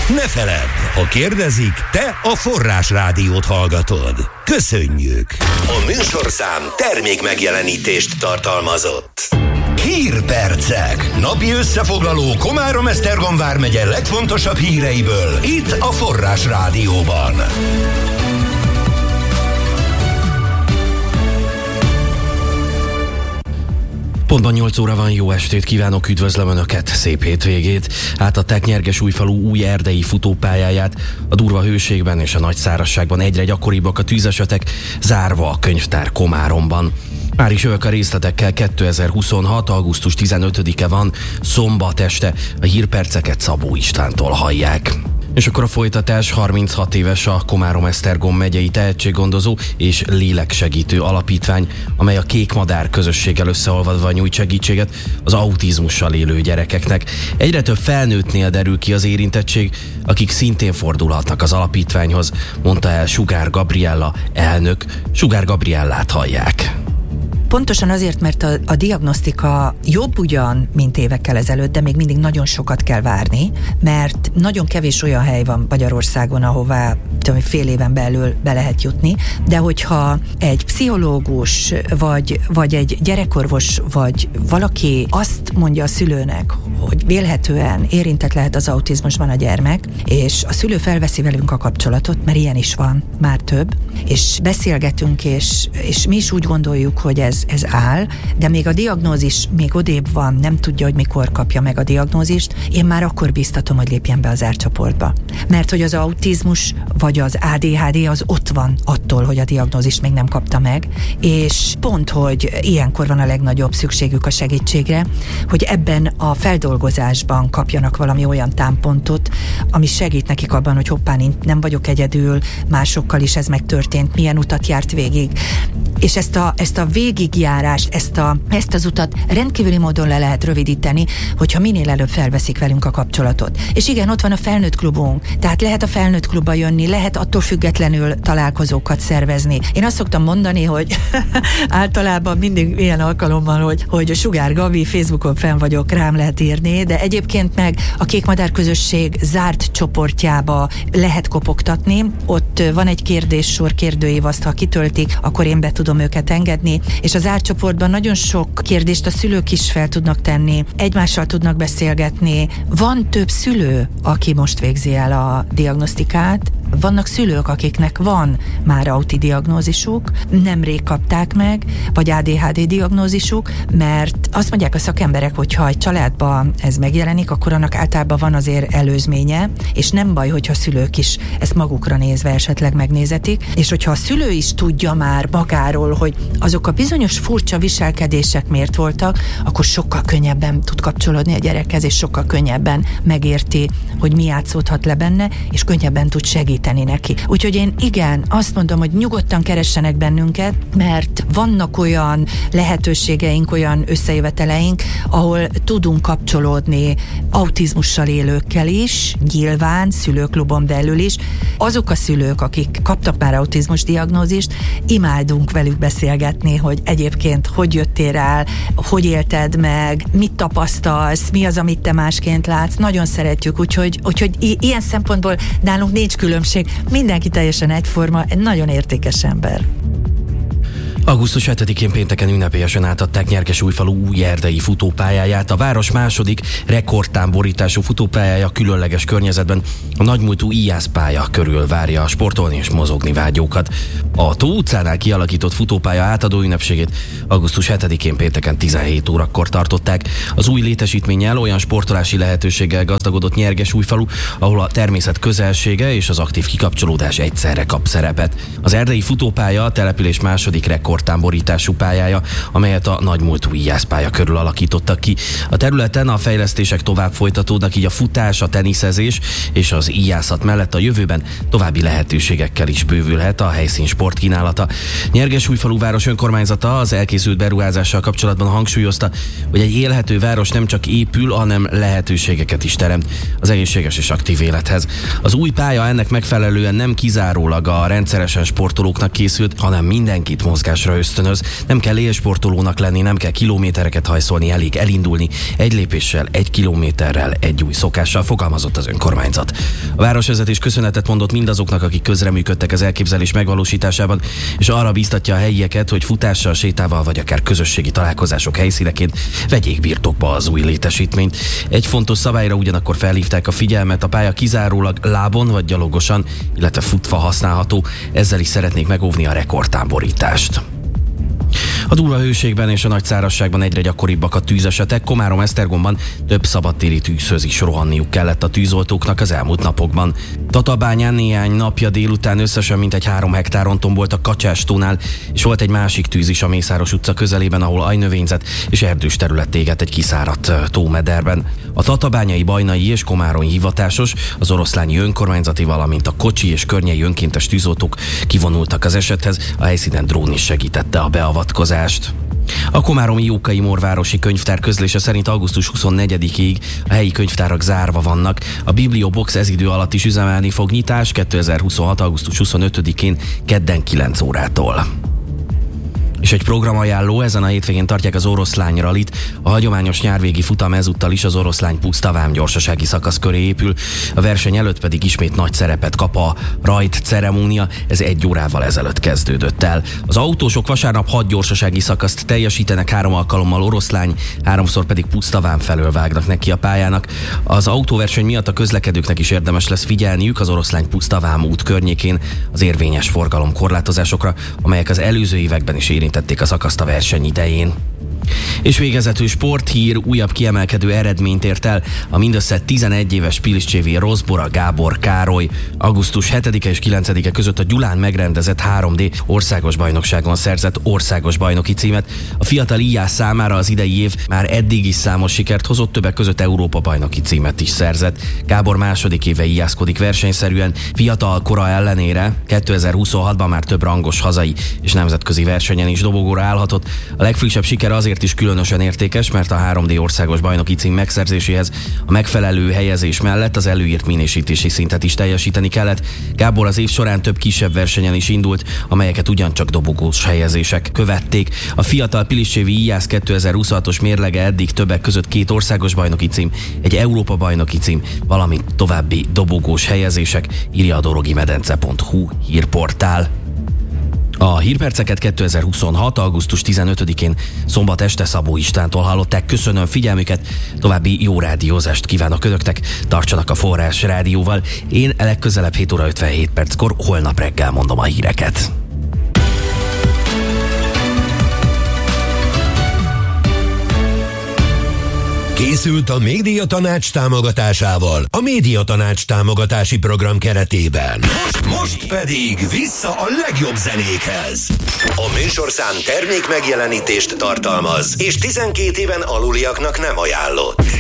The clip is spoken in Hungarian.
Ne feledd, ha kérdezik, te a Forrás Rádiót hallgatod. Köszönjük! A műsorszám termék megjelenítést tartalmazott. Hírpercek. Napi összefoglaló Komárom-Esztergom vármegye legfontosabb híreiből. Itt a Forrás Rádióban. Pontban 8 óra van, jó estét kívánok, üdvözlöm Önöket, szép hétvégét. Átadták Nyergesújfalu új erdei futópályáját. A durva hőségben és a nagy szárazságban egyre gyakoribbak a tűzesetek, zárva a könyvtár Komáromban. Már is jövök a részletekkel, 2026. augusztus 15-e van, szombat este, a hírperceket Szabó Istvántól hallják. És akkor a folytatás. 36 éves a Komárom-Esztergom megyei tehetséggondozó és léleksegítő alapítvány, amely a Kék Madár közösséggel összeolvadva nyújt segítséget az autizmussal élő gyerekeknek. Egyre több felnőttnél derül ki az érintettség, akik szintén fordulhatnak az alapítványhoz, mondta el Sugár Gabriella elnök. Sugár Gabriellát hallják. Pontosan azért, mert a diagnosztika jobb ugyan, mint évekkel ezelőtt, de még mindig nagyon sokat kell várni, mert nagyon kevés olyan hely van Magyarországon, ahová fél éven belül be lehet jutni, de hogyha egy pszichológus, vagy egy gyerekorvos, vagy valaki azt mondja a szülőnek, hogy vélhetően érintett lehet az autizmusban a gyermek, és a szülő felveszi velünk a kapcsolatot, mert ilyen is van, már több, és beszélgetünk, és mi is úgy gondoljuk, hogy ez áll, de még a diagnózis még odébb van, nem tudja, hogy mikor kapja meg a diagnózist, én már akkor biztatom, hogy lépjen be az árcsoportba. Mert hogy az autizmus vagy az ADHD az ott van attól, hogy a diagnózist még nem kapta meg, és pont, hogy ilyenkor van a legnagyobb szükségük a segítségre, hogy ebben a feldolgozásban kapjanak valami olyan támpontot, ami segít nekik abban, hogy hoppá, nem vagyok egyedül, másokkal is ez megtörtént, milyen utat járt végig. És ezt a végigjárást, ezt az utat rendkívüli módon le lehet rövidíteni, hogyha minél előbb felveszik velünk a kapcsolatot. És igen, ott van a felnőtt klubunk, tehát lehet a felnőtt klubba jönni, lehet attól függetlenül találkozókat szervezni. Én azt szoktam mondani, hogy általában mindig ilyen alkalommal, hogy a Sugár Gabi, Facebookon fenn vagyok, rám lehet írni, de egyébként meg a Kék Madár közösség zárt csoportjába lehet kopogtatni. Ott van egy kérdéssor, kérdőív, azt ha kitöltik, akkor én be tudom őket engedni, és az árcsoportban nagyon sok kérdést a szülők is fel tudnak tenni, egymással tudnak beszélgetni. Van több szülő, aki most végzi el a diagnosztikát, vannak szülők, akiknek van már auti diagnózisuk, nemrég kapták meg, vagy ADHD diagnózisuk, mert azt mondják a szakemberek, hogy ha egy családban ez megjelenik, akkor annak általában van azért előzménye, és nem baj, hogyha szülők is ezt magukra nézve esetleg megnézetik, és hogyha a szülő is tudja már magáról, hogy azok a bizonyos furcsa viselkedések miért voltak, akkor sokkal könnyebben tud kapcsolódni a gyerekhez, és sokkal könnyebben megérti, hogy mi játszódhat le benne, és könnyebben tud segíteni neki. Úgyhogy én igen, azt mondom, hogy nyugodtan keressenek bennünket, mert vannak olyan lehetőségeink, olyan összejöveteleink, ahol tudunk kapcsolódni autizmussal élőkkel is, nyilván szülőklubon belül is. Azok a szülők, akik kaptak már autizmus diagnózist, imádunk velük beszélgetni, hogy egyébként hogy jöttél el, hogy élted meg, mit tapasztalsz, mi az, amit te másként látsz. Nagyon szeretjük, úgyhogy ilyen szempontból nálunk nincs különbség. Mindenki teljesen egyforma, egy nagyon értékes ember. Augusztus 7-én pénteken ünnepélyesen átadták Nyergesújfalu új erdei futópályáját. A város második rekordtámborítású futópályája különleges környezetben a nagymúltú íjászpálya körül várja a sportolni és mozogni vágyókat. A Tó utcánál kialakított futópálya átadó ünnepségét augusztus 7-én pénteken 17 órakor tartották. Az új létesítménnyel olyan sportolási lehetőséggel gazdagodott Nyergesújfalu, ahol a természet közelsége és az aktív kikapcsolódás egyszerre kap szerepet. Az erdei futópálya a település második rekordtámborítású pályája, amelyet a nagymúltú íjászpálya körül alakítottak ki. A területen a fejlesztések tovább folytatódnak, így a futás, a teniszezés és az íjászat mellett a jövőben további lehetőségekkel is bővülhet a helyszín sportkínálata. Nyergesújfalu város önkormányzata az elkészült beruházással kapcsolatban hangsúlyozta, hogy egy élhető város nem csak épül, hanem lehetőségeket is teremt az egészséges és aktív élethez. Az új pálya ennek megfelelően nem kizárólag a rendszeresen sportolóknak készült, hanem mindenkit mozgással futásra ösztönöz. Nem kell élsportolónak lenni, nem kell kilométereket hajszolni, elég elindulni. Egy lépéssel, 1 kilométerrel, egy új szokással, fogalmazott az önkormányzat. A városvezetés köszönetet mondott mindazoknak, akik közreműködtek az elképzelés megvalósításában, és arra bíztatja a helyieket, hogy futással, sétával vagy akár közösségi találkozások helyszíneként vegyék birtokba az új létesítményt. Egy fontos szabályra ugyanakkor felhívták a figyelmet, a pálya kizárólag lábon vagy gyalogosan, illetve futva használható, ezzel is szeretnék megóvni a rekordtámborítást. A durva hőségben és a nagy szárazságban egyre gyakoribbak a tűzesetek. Komárom-Esztergomban több szabadtéri tűzhöz is rohanniuk kellett a tűzoltóknak az elmúlt napokban. Tatabányán néhány napja délután összesen mintegy 3 hektáron tombolt a Kacsástónál, és volt egy másik tűz is a Mészáros utca közelében, ahol ajnövényzet és erdős terület égett egy kiszáradt tómederben. A tatabányai, bajnai és komároni hivatásos, az oroszlányi önkormányzati, valamint a kocsi és környei önkéntes tűzoltók kivonultak az esethez, a helyszínen drón is segítette a beavatkozást. A komáromi Jókai Morvárosi Könyvtár közlése szerint augusztus 24-ig a helyi könyvtárak zárva vannak. A Bibliobox ez idő alatt is üzemelni fog, nyitás 2026. augusztus 25-én kedden 9 órától. És egy programajánló, ezen a hétvégén tartják az Oroszlány Rallit. A hagyományos nyárvégi futam ezúttal is az Oroszlány Puszta-Vám gyorsasági szakasz köré épül, a verseny előtt pedig ismét nagy szerepet kap a rajt ceremónia, ez 1 órával ezelőtt kezdődött el. Az autósok vasárnap 6 gyorsasági szakaszt teljesítenek, 3 alkalommal Oroszlány, 3-szor pedig Puszta-Vám felől vágnak neki a pályának. Az autóverseny miatt a közlekedőknek is érdemes lesz figyelniük az Oroszlány Puszta-Vám út környékén az érvényes forgalomkorlátozásokra, amelyek az előző években is érintették a szakaszt a verseny idején. És végezetül sporthír, újabb kiemelkedő eredményt ért el a mindössze 11 éves Piliscsévi Rozbora Gábor Károly. Augusztus 7-e és 9-e között a Gyulán megrendezett 3D országos bajnokságon szerzett országos bajnoki címet. A fiatal íjász számára az idei év már eddig is számos sikert hozott, többek között Európa bajnoki címet is szerzett. Gábor második éve íjászkodik versenyszerűen, fiatal kora ellenére 2026-ban már több rangos hazai és nemzetközi versenyen is dobogóra állhatott. A legfrissebb siker azért is különösen értékes, mert a 3D országos bajnoki cím megszerzéséhez a megfelelő helyezés mellett az előírt minősítési szintet is teljesíteni kellett. Gábor az év során több kisebb versenyen is indult, amelyeket ugyancsak dobogós helyezések követték. A fiatal piliscsévi íjász 2026-os mérlege eddig többek között 2 országos bajnoki cím, egy Európa bajnoki cím, valamint további dobogós helyezések, írja a dorogimedence.hu hírportál. A hírperceket 2026. augusztus 15-én szombat este Szabó Istvántól hallották. Köszönöm figyelmüket, további jó rádiózást kívánok önöknek, tartsanak a Forrás Rádióval. Én legközelebb 7 óra 57 perckor holnap reggel mondom a híreket. Készült a Médiatanács támogatásával a Médiatanács támogatási program keretében. Most pedig vissza a legjobb zenékhez. A műsorszám termék megjelenítést tartalmaz, és 12 éven aluliaknak nem ajánlott.